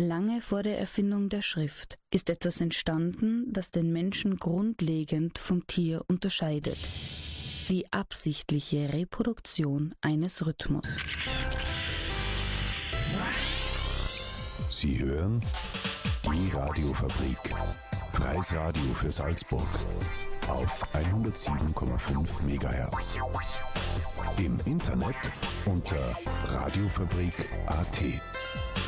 lange vor der Erfindung der Schrift ist etwas entstanden, das den Menschen grundlegend vom Tier unterscheidet. Die absichtliche Reproduktion eines Rhythmus. Sie hören die Radiofabrik. Freies Radio für Salzburg. Auf 107,5 MHz. Im Internet unter radiofabrik.at.